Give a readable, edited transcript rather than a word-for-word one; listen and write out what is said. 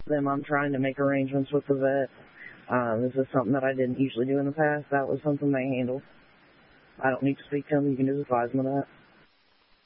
them I'm trying to make arrangements with the vet. This is something that I didn't usually do in the past. That was something they handled. I don't need to speak to them. You can just advise them of that.